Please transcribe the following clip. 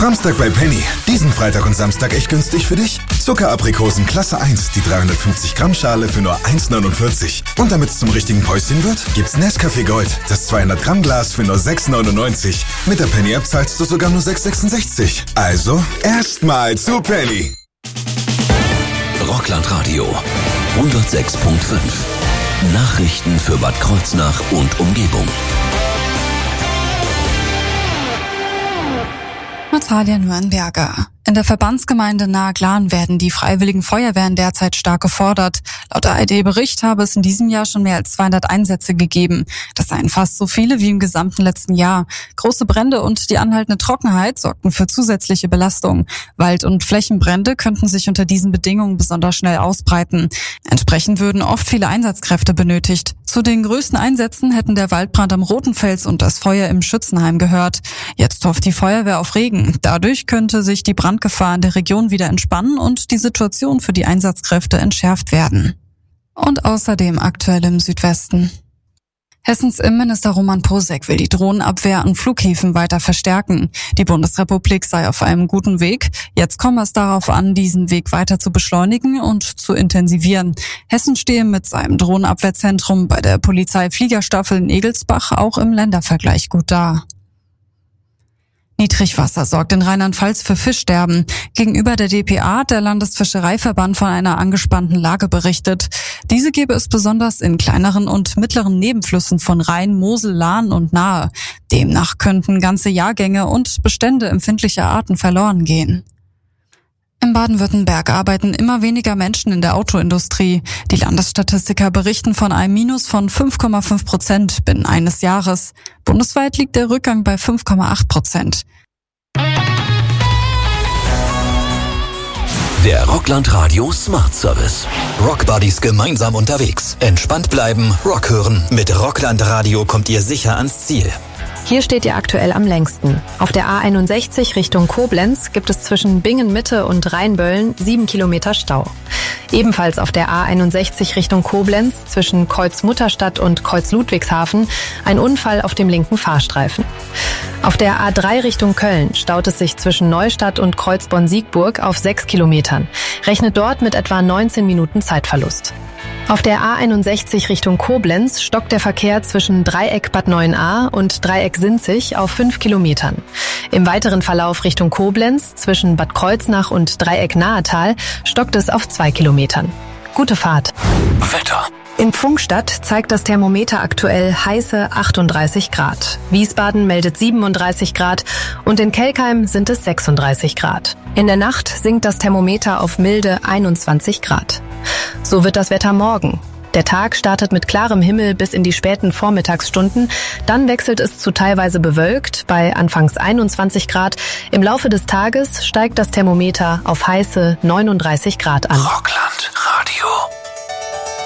Samstag bei Penny. Diesen Freitag und Samstag echt günstig für dich. Zuckeraprikosen Klasse 1, die 350 Gramm Schale für nur 1,49. Und damit es zum richtigen Päuschen wird, gibt's Nescafé Gold, das 200 Gramm Glas für nur 6,99. Mit der Penny App zahlst du sogar nur 6,66. Also, erstmal zu Penny. Rockland Radio 106.5. Nachrichten für Bad Kreuznach und Umgebung. Natalia Nuernberger. In der Verbandsgemeinde Nahe-Glan werden die freiwilligen Feuerwehren derzeit stark gefordert. Laut ARD-Bericht habe es in diesem Jahr schon mehr als 200 Einsätze gegeben. Das seien fast so viele wie im gesamten letzten Jahr. Große Brände und die anhaltende Trockenheit sorgten für zusätzliche Belastung. Wald- und Flächenbrände könnten sich unter diesen Bedingungen besonders schnell ausbreiten. Entsprechend würden oft viele Einsatzkräfte benötigt. Zu den größten Einsätzen hätten der Waldbrand am Rotenfels und das Feuer im Schützenheim gehört. Jetzt hofft die Feuerwehr auf Regen. Dadurch könnte sich die Brandgefahr in der Region wieder entspannen und die Situation für die Einsatzkräfte entschärft werden. Und außerdem aktuell im Südwesten. Hessens Innenminister Roman Posek will die Drohnenabwehr an Flughäfen weiter verstärken. Die Bundesrepublik sei auf einem guten Weg. Jetzt komme es darauf an, diesen Weg weiter zu beschleunigen und zu intensivieren. Hessen stehe mit seinem Drohnenabwehrzentrum bei der Polizeifliegerstaffel in Egelsbach auch im Ländervergleich gut da. Niedrigwasser sorgt in Rheinland-Pfalz für Fischsterben. Gegenüber der dpa hat der Landesfischereiverband von einer angespannten Lage berichtet. Diese gebe es besonders in kleineren und mittleren Nebenflüssen von Rhein, Mosel, Lahn und Nahe. Demnach könnten ganze Jahrgänge und Bestände empfindlicher Arten verloren gehen. In Baden-Württemberg arbeiten immer weniger Menschen in der Autoindustrie. Die Landesstatistiker berichten von einem Minus von 5,5% binnen eines Jahres. Bundesweit liegt der Rückgang bei 5,8%. Der Rockland Radio Smart Service. Rockbuddies gemeinsam unterwegs. Entspannt bleiben, Rock hören. Mit Rockland Radio kommt ihr sicher ans Ziel. Hier steht ihr aktuell am längsten. Auf der A61 Richtung Koblenz gibt es zwischen Bingen-Mitte und Rheinböllen 7 Kilometer Stau. Ebenfalls auf der A61 Richtung Koblenz zwischen Kreuz-Mutterstadt und Kreuz-Ludwigshafen ein Unfall auf dem linken Fahrstreifen. Auf der A3 Richtung Köln staut es sich zwischen Neustadt und Kreuzborn-Siegburg auf 6 Kilometern. Rechnet dort mit etwa 19 Minuten Zeitverlust. Auf der A61 Richtung Koblenz stockt der Verkehr zwischen Dreieck Bad Neuenahr und Dreieck Sinzig auf 5 Kilometern. Im weiteren Verlauf Richtung Koblenz zwischen Bad Kreuznach und Dreieck Nahetal stockt es auf 2 Kilometern. Gute Fahrt. Wetter. In Pfungstadt zeigt das Thermometer aktuell heiße 38 Grad. Wiesbaden meldet 37 Grad und in Kelkheim sind es 36 Grad. In der Nacht sinkt das Thermometer auf milde 21 Grad. So wird das Wetter morgen. Der Tag startet mit klarem Himmel bis in die späten Vormittagsstunden. Dann wechselt es zu teilweise bewölkt bei anfangs 21 Grad. Im Laufe des Tages steigt das Thermometer auf heiße 39 Grad an.